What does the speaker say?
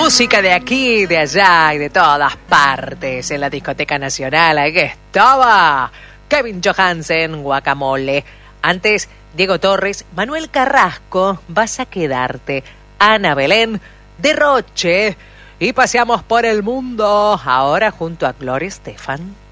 Música de aquí, de allá y de todas partes. En la discoteca nacional, ahí estaba Kevin Johansen, Guacamole. Antes, Diego Torres, Manuel Carrasco, Vas a quedarte, Ana Belén, Derroche. Y paseamos por el mundo, ahora junto a Gloria Estefan.